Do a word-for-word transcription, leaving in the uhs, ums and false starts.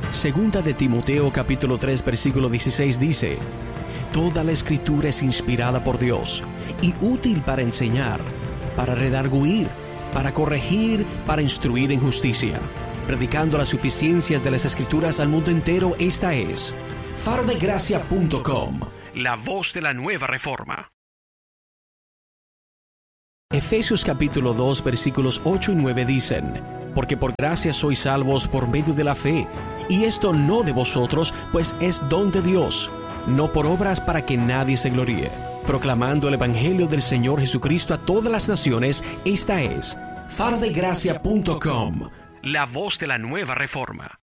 Segunda de Timoteo capítulo tres versículo dieciséis dice: Toda la Escritura es inspirada por Dios y útil para enseñar, para redarguir, para corregir, para instruir en justicia, predicando las suficiencias de las Escrituras al mundo entero. Esta es faro de gracia punto com, la voz de la nueva reforma. Efesios capítulo dos versículos ocho y nueve dicen: Porque por gracia sois salvos por medio de la fe, y esto no de vosotros, pues es don de Dios, no por obras para que nadie se gloríe, proclamando el Evangelio del Señor Jesucristo a todas las naciones. Esta es faro de gracia punto com, la voz de la nueva reforma.